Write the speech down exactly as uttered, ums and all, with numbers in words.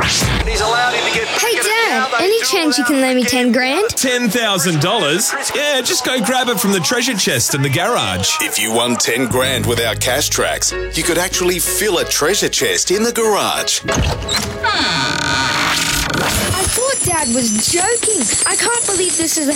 He's allowed him to get back Hey, at it now, Dad, though. any Still chance you allowed can lend me to ten get- grand? ten thousand dollars? Yeah, just go grab it from the treasure chest in the garage. If you won ten grand with our cash tracks, you could actually fill a treasure chest in the garage. I thought Dad was joking. I can't believe this is